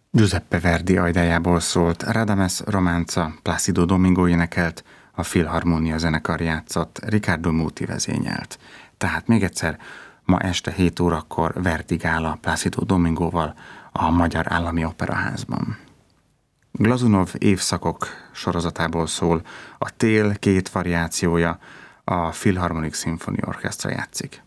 Giuseppe Verdi ajdájából szólt, Radames Romanza, Placido Domingo énekelt, a Filharmonia zenekar játszott, Riccardo Muti vezényelt. Tehát még egyszer, ma este 7 órakor Verdi gála Placido Domingóval a Magyar Állami Operaházban. Glazunov évszakok sorozatából szól, a tél két variációja, a Philharmonic Symphony Orchestra játszik.